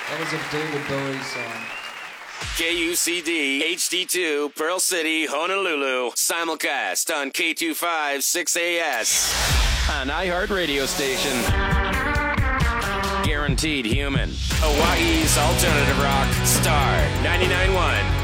That was a David Bowie song. KUCD HD2 Pearl City, Honolulu. Simulcast on K25 6AS. An iHeart radio station. Guaranteed human. Hawaii's alternative rock. Star 99.1.